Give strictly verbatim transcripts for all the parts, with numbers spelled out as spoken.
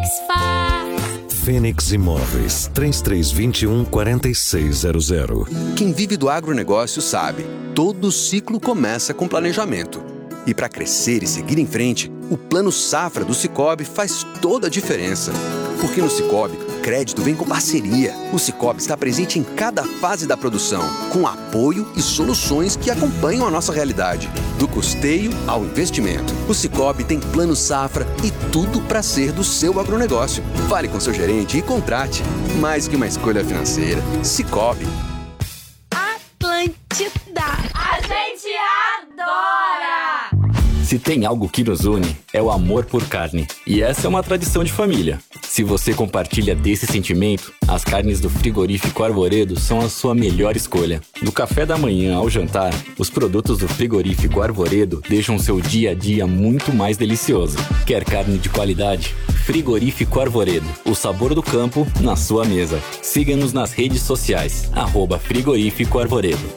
mais fácil. Fênix Imóveis, três três dois um, quatro seis zero zero. Quem vive do agronegócio sabe, todo ciclo começa com planejamento. E para crescer e seguir em frente, o Plano Safra do Sicoob faz toda a diferença. Porque no Sicoob, crédito vem com parceria. O Sicoob está presente em cada fase da produção, com apoio e soluções que acompanham a nossa realidade. Do custeio ao investimento. O Sicoob tem Plano Safra e tudo para ser do seu agronegócio. Fale com seu gerente e contrate. Mais que uma escolha financeira. Sicoob. Atlântida. A gente adora! Se tem algo que nos une, é o amor por carne. E essa é uma tradição de família. Se você compartilha desse sentimento, as carnes do Frigorífico Arvoredo são a sua melhor escolha. Do café da manhã ao jantar, os produtos do Frigorífico Arvoredo deixam seu dia a dia muito mais delicioso. Quer carne de qualidade? Frigorífico Arvoredo, o sabor do campo na sua mesa. Siga-nos nas redes sociais, arroba Frigorífico Arvoredo.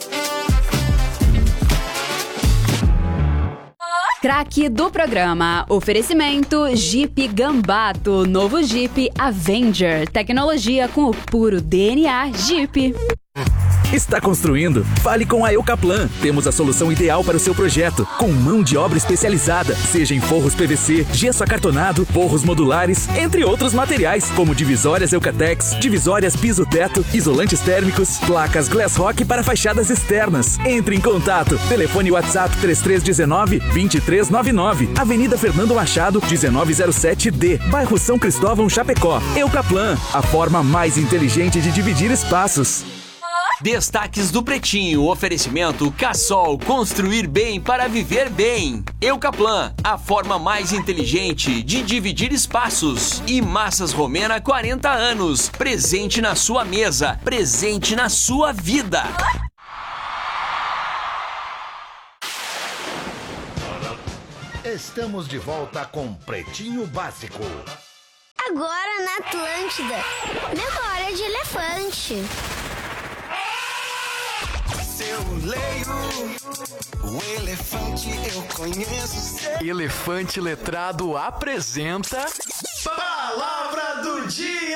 Craque do programa. Oferecimento Jeep Gambato. Novo Jeep Avenger. Tecnologia com o puro D N A Jeep. Está construindo? Fale com a Eucaplan. Temos a solução ideal para o seu projeto, com mão de obra especializada, seja em forros P V C, gesso acartonado, forros modulares, entre outros materiais, como divisórias Eucatex, divisórias piso-teto, isolantes térmicos, placas Glass Rock para fachadas externas. Entre em contato. Telefone WhatsApp três três um nove, dois três nove nove. Avenida Fernando Machado, dezenove zero sete D, bairro São Cristóvão, Chapecó. Eucaplan, a forma mais inteligente de dividir espaços. Destaques do Pretinho, oferecimento Cassol, construir bem para viver bem. Eucaplan, a forma mais inteligente de dividir espaços. E Massas Romena, quarenta anos, presente na sua mesa, presente na sua vida. Estamos de volta com Pretinho Básico. Agora na Atlântida, memória de elefante. Eu leio o elefante, eu conheço. Elefante Letrado apresenta Palavra do Dia.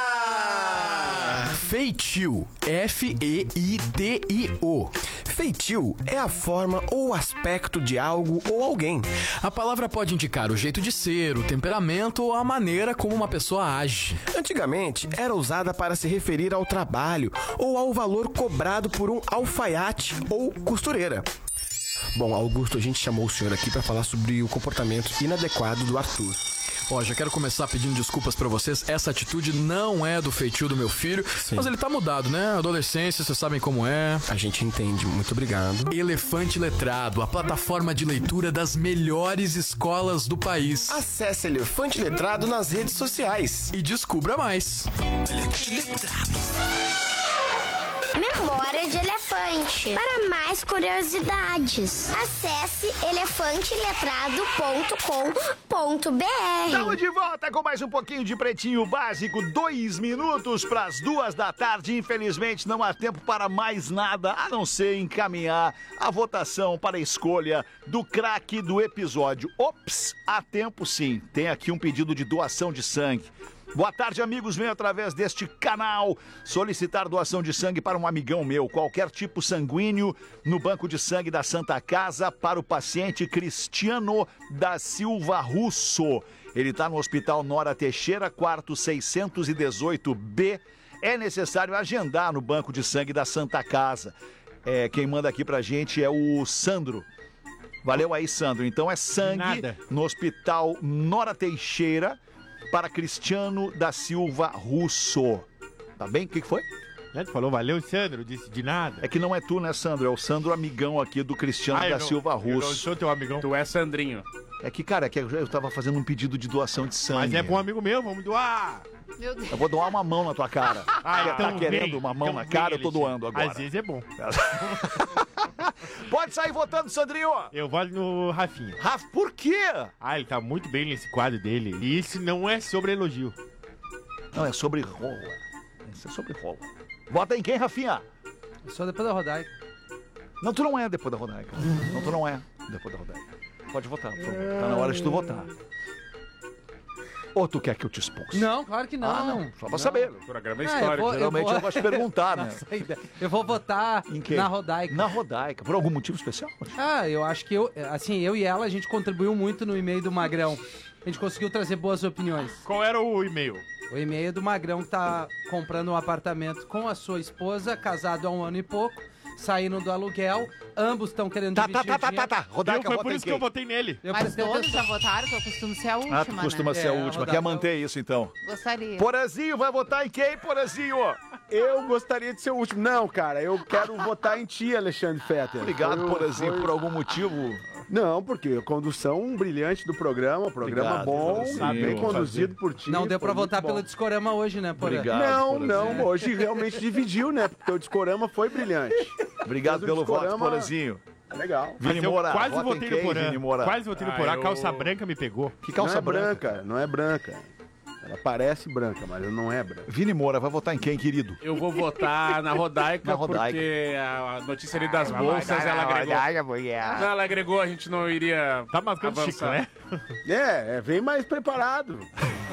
Feitio. F E I T I O. Feitio é a forma ou aspecto de algo ou alguém. A palavra pode indicar o jeito de ser, o temperamento ou a maneira como uma pessoa age. Antigamente, era usada para se referir ao trabalho ou ao valor cobrado por um alfaiate ou costureira. Bom, Augusto, a gente chamou o senhor aqui para falar sobre o comportamento inadequado do Arthur. Ó, já quero começar pedindo desculpas pra vocês. Essa atitude não é do feitio do meu filho. Sim. Mas ele tá mudado, né? Adolescência, vocês sabem como é. A gente entende. Muito obrigado. Elefante Letrado, a plataforma de leitura das melhores escolas do país. Acesse Elefante Letrado nas redes sociais. E descubra mais. Elefante Letrado. Memória de elefante. Para mais curiosidades, acesse elefante letrado ponto com ponto b r. Estamos de volta com mais um pouquinho de Pretinho Básico. Dois minutos para as duas da tarde. Infelizmente não há tempo para mais nada, a não ser encaminhar a votação para a escolha do craque do episódio. Ops, há tempo sim. Tem aqui um pedido de doação de sangue. Boa tarde, amigos. Venho através deste canal solicitar doação de sangue para um amigão meu. Qualquer tipo sanguíneo no banco de sangue da Santa Casa para o paciente Cristiano da Silva Russo. Ele está no Hospital Nora Teixeira, quarto seiscentos e dezoito B. É necessário agendar no banco de sangue da Santa Casa. É, quem manda aqui pra gente é o Sandro. Valeu aí, Sandro. Então é sangue no Hospital Nora Teixeira para Cristiano da Silva Russo. Tá bem? O que, que foi? Ele falou, valeu, Sandro, disse de nada. É que não é tu, né, Sandro? É o Sandro amigão aqui do Cristiano ah, da não, Silva Russo. Eu não sou teu amigão. Tu é Sandrinho. É que, cara, é que eu tava fazendo um pedido de doação de sangue. Mas é bom amigo meu, vamos doar. Meu Deus. Eu vou doar uma mão na tua cara. Ah, tá então querendo vem, uma mão então na cara, vem, eu tô doando agora. Às vezes é bom. Pode sair votando, Sandrinho. Eu voto no Rafinha. Rafa, por quê? Ah, ele tá muito bem nesse quadro dele. E isso não é sobre elogio. Não, é sobre rola. Isso é sobre rola. Vota em quem, Rafinha? Eu sou depois da Rodaica. Não, tu não é depois da Rodaica. Não, tu não é depois da Rodaica. Pode votar, por favor. Tá na hora de tu votar. Ou tu quer que eu te expulse? Não, claro que não. Ah, não. Só pra saber. O programa é Ah, eu histórico. vou- Geralmente eu, vou- gosto de perguntar, né? Nossa ideia. Eu vou votar Em quem? na Rodaica. Na Rodaica. Por algum motivo especial? Ah, eu acho que eu, assim, eu e ela, a gente contribuiu muito no e-mail do Magrão. A gente conseguiu trazer boas opiniões. Qual era o e-mail? O e-mail do Magrão que tá comprando um apartamento com a sua esposa, casado há um ano e pouco, saindo do aluguel, ambos estão querendo Tá, dividir tá, tá, o tá, dinheiro. tá, tá. Rodaica, Foi vota por em isso que quem? eu votei nele. Eu Mas prestei todos atenção. já votaram, que eu costumo ser a última, Ah, tu costuma né? ser a É, última. Rodaica. Quer manter isso, então? Gostaria. Porazinho vai votar em quem, Porazinho? Eu gostaria de ser o último. Não, cara, eu quero votar em ti, Alexandre Fetter. Obrigado, Foi- Porazinho, foi- por algum motivo. Não, porque a condução brilhante do programa, programa Obrigado, bom, Porazinho. bem Vou conduzido por ti. Não deu pra foi muito votar bom. pelo Discorama hoje, né, Porã? Obrigado. Não, Porazinho. não, hoje realmente dividiu, né? Porque o discorama foi brilhante. Obrigado Mas o pelo voto, discorama- Porazinho. Legal. Mas Vini eu Moura, quase vota em votei no quem, Porã. Vini Moura? Quase votei no Ah, Porã. A eu- calça branca me pegou. Que Não calça é branca? branca, não é branca. Ela parece branca, mas ela não é branca. Vini Moura vai votar em quem, querido? Eu vou votar na Rodaica, Na Rodaica. porque a notícia ali das bolsas, ela agregou. Não, ela agregou, a gente não iria Tá mascando avançar. Chico, né? É, é, vem mais preparado.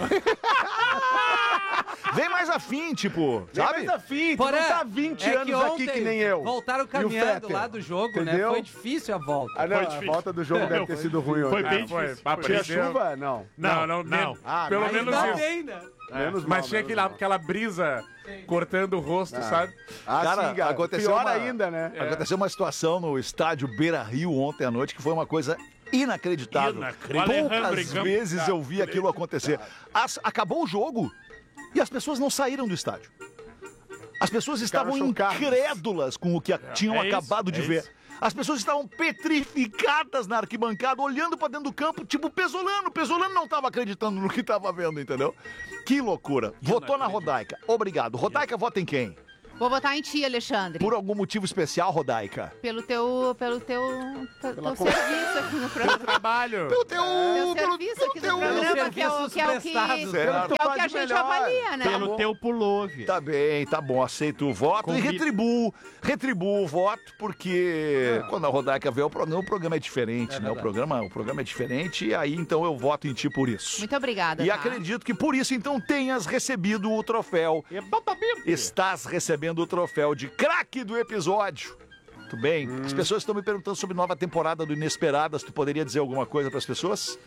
Vem mais afim, tipo, Vem sabe? mais afim, tu Porã, não tá vinte é anos que aqui ontem que nem eu. voltaram E o caminhando Fetter, lá do jogo, né? entendeu? Foi difícil a volta. Ah, não, Foi a difícil. volta do jogo deve ter sido ruim Foi ontem. bem Ah, difícil. Tinha Apareceu- chuva? Não. Não, não, não. Ah, Pelo mas menos Ainda isso. bem, né? É, Menos mas mal, tinha menos aquela, mal. aquela brisa cortando o rosto, sabe? Ah, Cara, sim, cara. aconteceu Pior uma- ainda, né? Aconteceu uma situação no estádio Beira-Rio ontem à noite que foi uma coisa inacreditável. Inacreditável. Poucas Alejandro vezes eu vi aquilo acontecer. As- acabou o jogo e as pessoas não saíram do estádio. As pessoas Ficaram estavam chocadas. incrédulas com o que a- tinham é isso, acabado de é ver. isso. As pessoas estavam petrificadas na arquibancada, olhando pra dentro do campo, tipo Pesolano. Pesolano não estava acreditando no que estava vendo, entendeu? Que loucura. Votou na Rodaica. Obrigado. Rodaica vota em quem? Vou votar em ti, Alexandre. Por algum motivo especial, Rodaica? Pelo teu, pelo teu, teu, teu serviço aqui no programa. Trabalho. Pelo teu... Teu pelo, serviço aqui no teu- programa, que é o que, é o que, prestados, que, é certo. o que a gente avalia, né? Pelo teu pullover. Tá bem, tá bom, aceito o voto Convite. e retribuo, retribuo o voto, porque Ah. quando a Rodaica vê o programa, o programa é diferente, né? O verdade. programa, o programa é diferente e aí então eu voto em ti por isso. Muito obrigada, E tá? acredito que por isso então tenhas recebido o troféu. Estás recebendo o troféu de craque do episódio. Muito bem. Hum. As pessoas estão me perguntando sobre nova temporada do Inesperadas. Tu poderia dizer alguma coisa para as pessoas?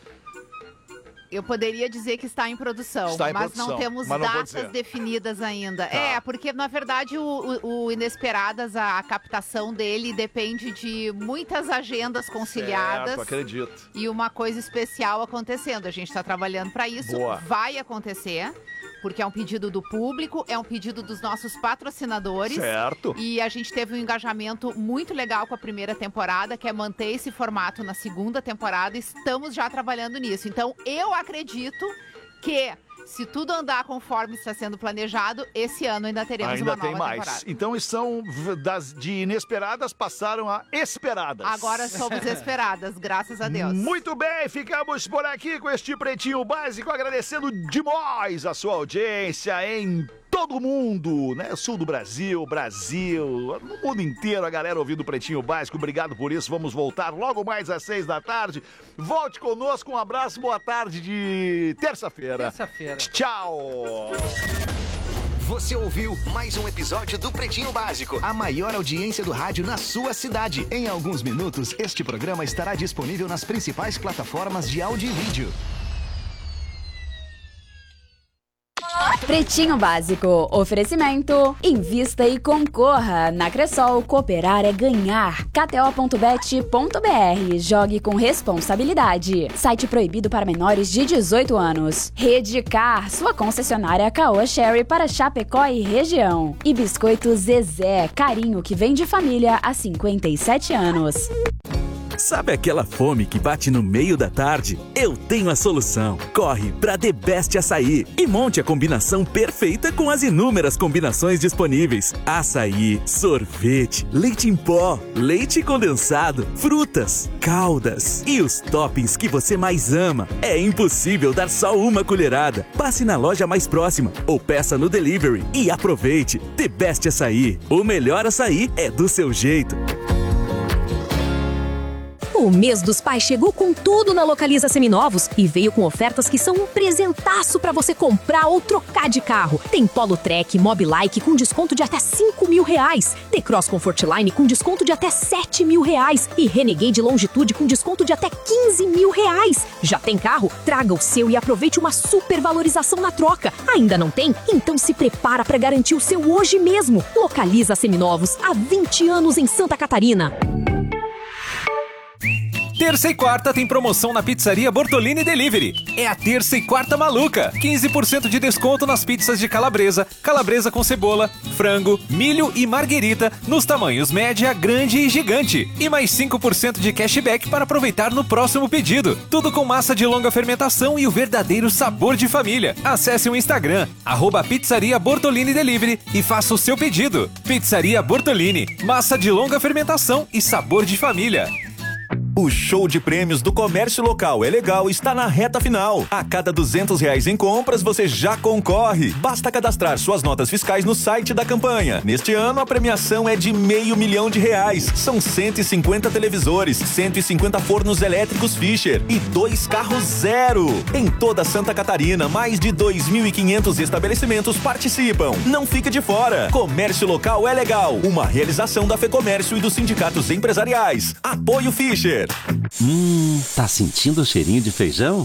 Eu poderia dizer que está em produção, Está em mas produção, não temos mas não vou datas dizer. definidas ainda. Tá. É, porque na verdade o, o- o Inesperadas, a, a captação dele depende de muitas agendas conciliadas. Certo, acredito. E uma coisa especial acontecendo. A gente está trabalhando para isso. Boa. Vai acontecer, porque é um pedido do público, é um pedido dos nossos patrocinadores. Certo. E a gente teve um engajamento muito legal com a primeira temporada, que é manter esse formato na segunda temporada. Estamos já trabalhando nisso. Então, eu acredito que, se tudo andar conforme está sendo planejado, esse ano ainda teremos Ainda uma nova tem mais. temporada. Então são v- das de inesperadas passaram a esperadas. Agora somos esperadas, graças a Deus. Muito bem, ficamos por aqui com este Pretinho Básico, agradecendo demais a sua audiência em todo o mundo, né? Sul do Brasil, Brasil, no mundo inteiro, a galera ouvindo o Pretinho Básico. Obrigado por isso. Vamos voltar logo mais às seis da tarde. Volte conosco. Um abraço, boa tarde de terça-feira. Terça-feira. Tchau. Você ouviu mais um episódio do Pretinho Básico, a maior audiência do rádio na sua cidade. Em alguns minutos, este programa estará disponível nas principais plataformas de áudio e vídeo. Pretinho Básico. Oferecimento. Invista e concorra. Na Cressol, cooperar é ganhar. K T O ponto bet ponto B R. Jogue com responsabilidade. Site proibido para menores de dezoito anos. Rede Car, sua concessionária Caoa Sherry para Chapecó e região. E Biscoito Zezé, carinho que vem de família há cinquenta e sete anos. Sabe aquela fome que bate no meio da tarde? Eu tenho a solução. Corre pra The Best Açaí e monte a combinação perfeita com as inúmeras combinações disponíveis. Açaí, sorvete, leite em pó, leite condensado, frutas, caldas e os toppings que você mais ama. É impossível dar só uma colherada. Passe na loja mais próxima ou peça no delivery e aproveite. The Best Açaí. O melhor açaí é do seu jeito. O mês dos pais chegou com tudo na Localiza Seminovos e veio com ofertas que são um presentaço pra você comprar ou trocar de carro. Tem Polo Trek, Mobilike com desconto de até cinco mil reais. T-Cross Comfortline com desconto de até sete mil reais. E Renegade Longitude com desconto de até quinze mil reais. Já tem carro? Traga o seu e aproveite uma super valorização na troca. Ainda não tem? Então se prepara pra garantir o seu hoje mesmo. Localiza Seminovos, há vinte anos em Santa Catarina. Terça e quarta tem promoção na Pizzaria Bortolini Delivery. É a terça e quarta maluca. quinze por cento de desconto nas pizzas de calabresa, calabresa com cebola, frango, milho e marguerita nos tamanhos média, grande e gigante. E mais cinco por cento de cashback para aproveitar no próximo pedido. Tudo com massa de longa fermentação e o verdadeiro sabor de família. Acesse o Instagram, arroba Pizzaria Bortolini Delivery e faça o seu pedido. Pizzaria Bortolini, massa de longa fermentação e sabor de família. O show de prêmios do Comércio Local é Legal está na reta final. A cada duzentos reais em compras, você já concorre. Basta cadastrar suas notas fiscais no site da campanha. Neste ano, a premiação é de meio milhão de reais. São cento e cinquenta televisores, cento e cinquenta fornos elétricos Fischer e dois carros zero. Em toda Santa Catarina, mais de dois mil e quinhentos estabelecimentos participam. Não fique de fora. Comércio Local é Legal. Uma realização da FEComércio e dos sindicatos empresariais. Apoio Fischer. Hum, tá sentindo o cheirinho de feijão?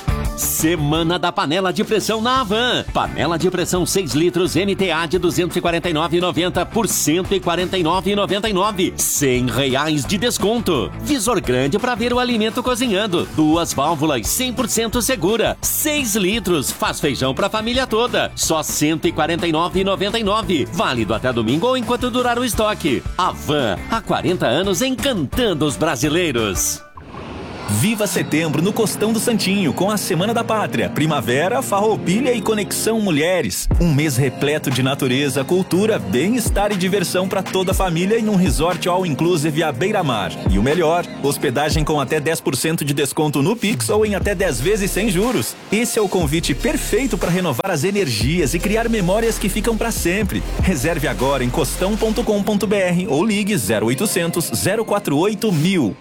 Semana da panela de pressão na Havan. Panela de pressão seis litros M T A de duzentos e quarenta e nove reais e noventa centavos por cento e quarenta e nove reais e noventa e nove centavos. cem reais de desconto. Visor grande para ver o alimento cozinhando. Duas válvulas cem por cento segura. seis litros. Faz feijão para a família toda. Só cento e quarenta e nove reais e noventa e nove centavos. Válido até domingo ou enquanto durar o estoque. Havan, há quarenta anos encantando os brasileiros. Viva setembro no Costão do Santinho com a Semana da Pátria, Primavera, Farroupilha e Conexão Mulheres. Um mês repleto de natureza, cultura, bem-estar e diversão para toda a família em um resort all-inclusive à beira-mar. E o melhor, hospedagem com até dez por cento de desconto no Pix ou em até dez vezes sem juros. Esse é o convite perfeito para renovar as energias e criar memórias que ficam para sempre. Reserve agora em costão ponto com ponto br ou ligue zero oitocentos, zero quatro oito mil.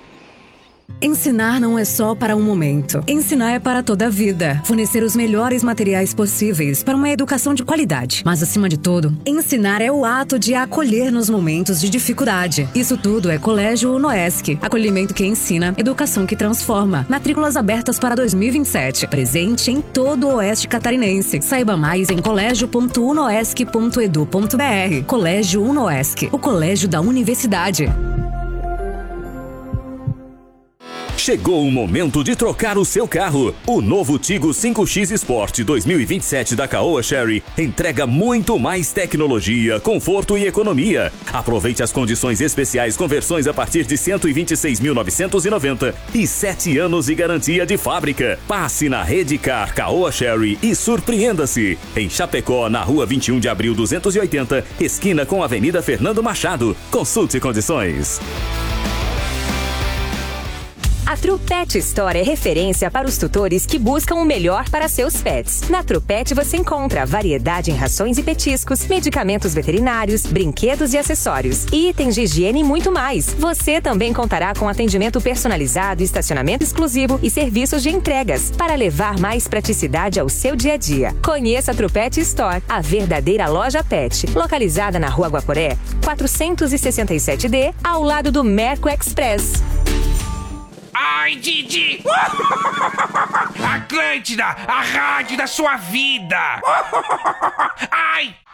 Ensinar não é só para um momento. Ensinar é para toda a vida. Fornecer os melhores materiais possíveis para uma educação de qualidade. Mas, acima de tudo, ensinar é o ato de acolher nos momentos de dificuldade. Isso tudo é Colégio Unoesc. Acolhimento que ensina, educação que transforma. Matrículas abertas para dois mil e vinte e sete. Presente em todo o Oeste Catarinense. Saiba mais em colégio ponto unoesc ponto edu ponto br. Colégio Unoesc, o colégio da universidade. Chegou o momento de trocar o seu carro. O novo Tigo cinco X Sport dois mil e vinte e sete da Caoa Chery entrega muito mais tecnologia, conforto e economia. Aproveite as condições especiais com versões a partir de cento e vinte e seis mil novecentos e noventa e sete anos de garantia de fábrica. Passe na Redcar Caoa Chery e surpreenda-se. Em Chapecó, na rua vinte e um de abril duzentos e oitenta, esquina com a Avenida Fernando Machado. Consulte condições. A True Pet Store é referência para os tutores que buscam o melhor para seus pets. Na True Pet você encontra variedade em rações e petiscos, medicamentos veterinários, brinquedos e acessórios, itens de higiene e muito mais. Você também contará com atendimento personalizado, estacionamento exclusivo e serviços de entregas para levar mais praticidade ao seu dia a dia. Conheça a True Pet Store, a verdadeira loja pet, localizada na Rua Guaporé, quatrocentos e sessenta e sete D, ao lado do Merco Express. Ai, Didi! Atlântida, a rádio da sua vida! Ai!